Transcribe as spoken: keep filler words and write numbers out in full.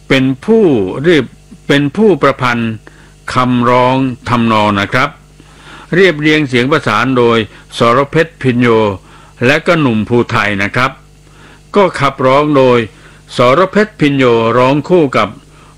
เป็นผู้เรียบเป็นผู้ประพันธ์คำร้องทำนองนะครับเรียบเรียงเสียงประสานโดยสรเพชรพิญโยและก็หนุ่มภูไทยนะครับก็ขับร้องโดยสรเพชรพิญโยร้องคู่กับ